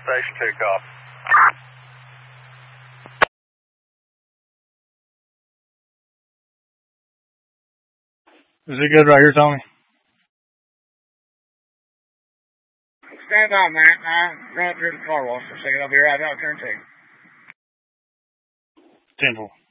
Station 2, copy. Is it good right here, Tony? Stand by, man. I'm running through the car wash for a second. I'll be right out. Turn 2. 10-4.